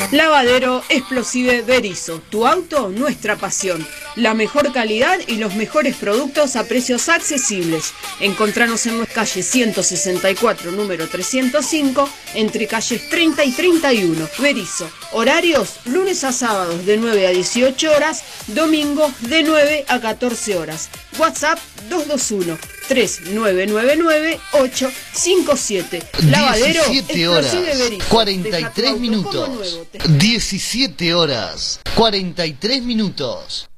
Lavadero Explosive Berisso, tu auto, nuestra pasión. La mejor calidad y los mejores productos a precios accesibles. Encontranos en la calle 164, número 305, entre calles 30 y 31. Berisso. Horarios, lunes a sábados de 9 a 18 horas, domingos de 9 a 14 horas. WhatsApp 221-3999-857. Lavadero 17 horas, 43 minutos. 17 horas, 43 minutos.